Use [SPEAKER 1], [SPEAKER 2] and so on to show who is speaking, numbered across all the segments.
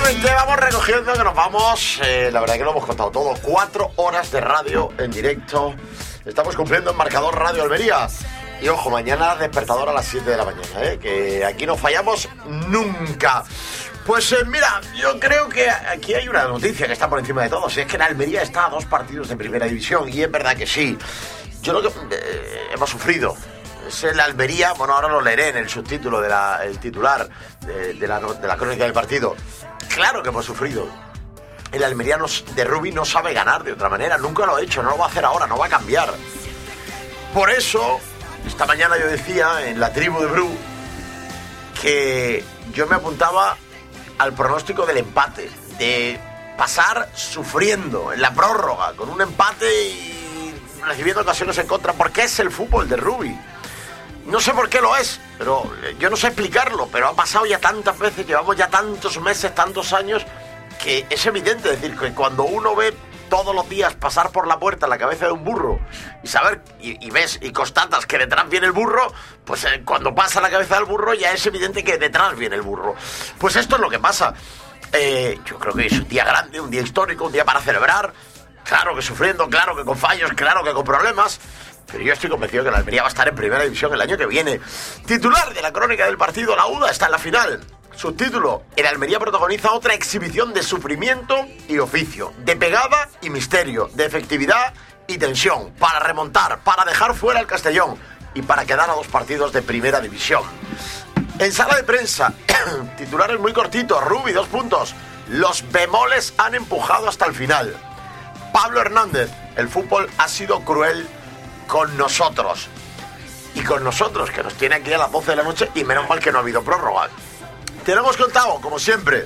[SPEAKER 1] Rápidamente vamos recogiendo que nos vamos. La verdad que lo hemos contado todo. 4 horas de radio en directo. Estamos cumpliendo el marcador Radio Almería. Y ojo, mañana despertador a las 7 de la mañana, que aquí no fallamos nunca. Pues mira, yo creo que aquí hay una noticia que está por encima de todo. Si es que la Almería está a 2 partidos de primera división. Y es verdad que sí. Yo lo que hemos sufrido es el Almería. Bueno, ahora lo leeré en el subtítulo el titular de la crónica del partido. Claro que hemos sufrido. El Almería de Rubi no sabe ganar de otra manera. Nunca lo ha hecho, no lo va a hacer ahora, no va a cambiar. Por eso, esta mañana yo decía en la tribu de Bru que yo me apuntaba al pronóstico del empate, de pasar sufriendo en la prórroga, con un empate y recibiendo ocasiones en contra, porque es el fútbol de Rubi. No sé por qué lo es, pero yo no sé explicarlo, pero ha pasado ya tantas veces, llevamos ya tantos meses, tantos años, que es evidente. Es decir, que cuando uno ve todos los días pasar por la puerta la cabeza de un burro y ves y constatas que detrás viene el burro, pues cuando pasa la cabeza del burro ya es evidente que detrás viene el burro. Pues esto es lo que pasa. Yo creo que es un día grande, un día histórico, un día para celebrar. Claro que sufriendo, claro que con fallos, claro que con problemas. Pero yo estoy convencido que la Almería va a estar en primera división el año que viene. Titular de la crónica del partido, la UDA está en la final. Subtítulo: el Almería protagoniza otra exhibición de sufrimiento y oficio, de pegada y misterio, de efectividad y tensión, para remontar, para dejar fuera al Castellón y para quedar a 2 partidos de primera división. En sala de prensa, titulares muy cortitos. Rubi, 2 puntos. Los bemoles han empujado hasta el final. Pablo Hernández: el fútbol ha sido cruel con nosotros. Y con nosotros, que nos tiene aquí a las 12 de la noche, y menos mal que no ha habido prórroga. Te lo hemos contado, como siempre,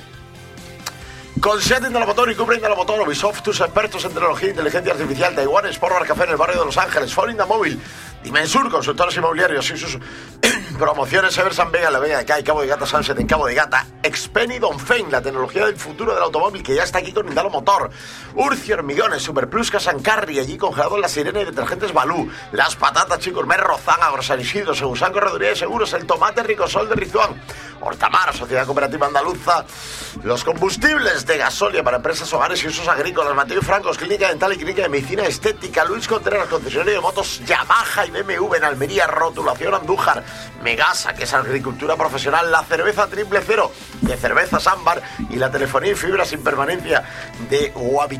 [SPEAKER 1] con Seat Indalamotor y Cupra Indalamotor, Ubisoft, tus expertos en tecnología e inteligencia artificial, Taiwan Sport Bar Café en el barrio de Los Ángeles, Phone Móvil, Dimensur, consultores inmobiliarios y sus promociones, Eversan Vega, La Vega de Cay, Cabo de Gata, Sunset en Cabo de Gata, Xpeni Dongfeng, la tecnología del futuro del automóvil que ya está aquí con Indalamotor, Urci Hormigones, Superplus Casancarri, allí congelado en La Sirena y detergentes Balú, las patatas Chicos Mer, Rozán, Agrosan Isidro, Segusan Correduría de Seguros, el tomate Ricosol de Rizuán, Hortamar, Sociedad Cooperativa Andaluza, los combustibles de gasolina para empresas, hogares y usos agrícolas, Mateo Francos, Clínica Dental y Clínica de Medicina Estética, Luis Contreras, concesionario de motos Yamaha y BMW en Almería, Rotulación Andújar, Megasa, que es agricultura profesional, la cerveza Triple Cero de Cervezas Ámbar y la telefonía y fibra sin permanencia de Huavi.